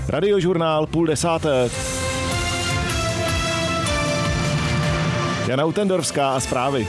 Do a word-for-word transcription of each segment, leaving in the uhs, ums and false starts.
Radiožurnál půl desáté. Jana Utendorfská a zprávy.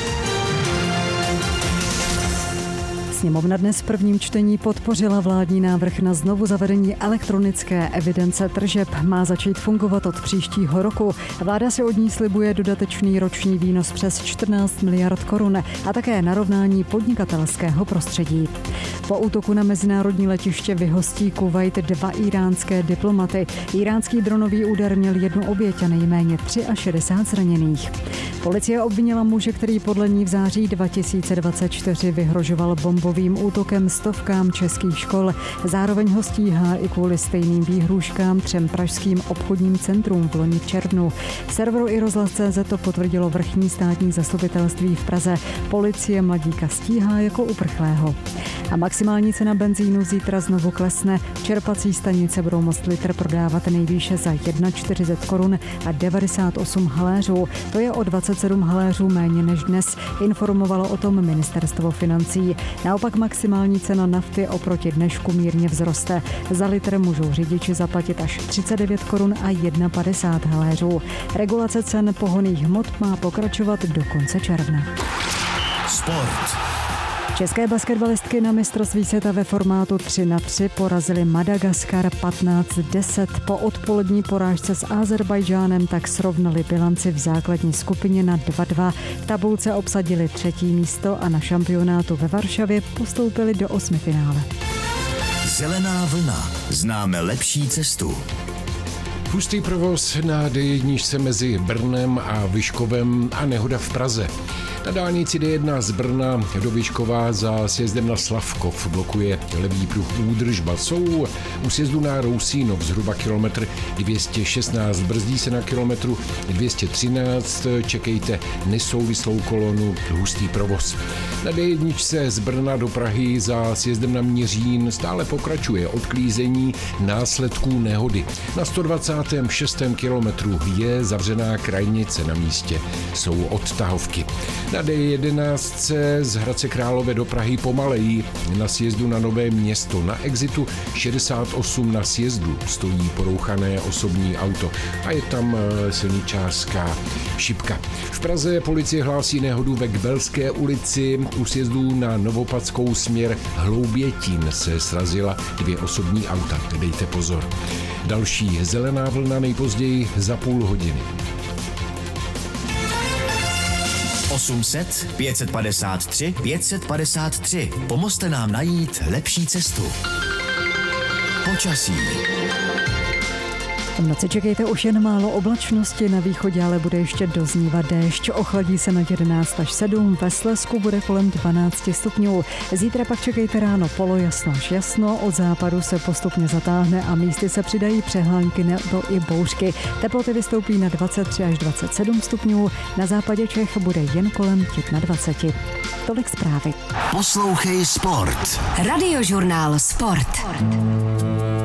Sněmovna dnes v prvním čtení podpořila vládní návrh na znovu zavedení elektronické evidence tržeb. Má začít fungovat od příštího roku. Vláda si od ní slibuje dodatečný roční výnos přes čtrnáct miliard korun a také narovnání podnikatelského prostředí. Po útoku na mezinárodní letiště vyhostí Kuvajt dva íránské diplomaty. Íránský dronový úder měl jednu oběť a nejméně šedesát tři zraněných. Policie obvinila muže, který podle ní v září dva tisíce dvacet čtyři vyhrožoval bombovým útokem stovkám českých škol. Zároveň ho stíhá i kvůli stejným výhrůžkám třem pražským obchodním centrům v loni v červnu. Serveru i rozhlas tečka cé zet to potvrdilo vrchní státní zastupitelství v Praze. Policie mladíka stíhá jako uprchlého. A maximální cena benzínu zítra znovu klesne. Čerpací stanice budou moct litr prodávat nejvýše za čtyřicet jedna korun a devadesát osm haléřů. To je o dvacet sedm haléřů méně než dnes, informovalo o tom ministerstvo financí. Naopak maximální cena nafty oproti dnešku mírně vzroste. Za litr můžou řidiči zaplatit až třicet devět korun a padesát jedna haléřů. Regulace cen pohonných hmot má pokračovat do konce června. Sport. České basketbalistky na mistrovství světa ve formátu tři na tři porazily Madagaskar patnáct deset. Po odpolední porážce s Ázerbájdžánem tak srovnali bilanci v základní skupině na dva dva. V tabulce obsadili třetí místo a na šampionátu ve Varšavě postoupili do osmifinále. Zelená vlna. Známe lepší cestu. Hustý provoz na dé jedna mezi Brnem a Vyškovem a nehoda v Praze. Na dálnici dé jedna z Brna do Vyškova za sjezdem na Slavkov blokuje levý pruh údržba. Jsou u sjezdu na Rousínov zhruba kilometr dvě stě šestnáct. Brzdí se na kilometru dvě stě třináct. Čekejte nesouvislou kolonu, hustý provoz. Na dé jedna z Brna do Prahy za sjezdem na Měřín stále pokračuje odklízení následků nehody. Na sto dvacátém šestém kilometru je zavřená krajnice, na místě jsou odtahovky. Na dé jedenáct z Hradce Králové do Prahy pomalejí na sjezdu na Nové Město. Na exitu šedesát osm na sjezdu stojí porouchané osobní auto a je tam silničářská šipka. V Praze policie hlásí nehodu ve Kbelské ulici. U sjezdu na Novopadskou směr Hloubětín se srazila dvě osobní auta. Dejte pozor. Další zelená vlna nejpozději za půl hodiny. osm set, pět set padesát tři, pět set padesát tři. Pomozte nám najít lepší cestu. Počasí. V noci čekejte už jen málo oblačnosti, na východě ale bude ještě doznívat déšť. Ochladí se na jedenáct až sedm, ve Slezsku bude kolem dvanáct stupňů. Zítra pak čekejte ráno polojasno až jasno, od západu se postupně zatáhne a místy se přidají přehlánky nebo i bouřky. Teploty vystoupí na dvacet tři až dvacet sedm stupňů, na západě Čech bude jen kolem dvacet jedna. Tolik zprávy. Poslouchej Sport. Radiožurnál Sport.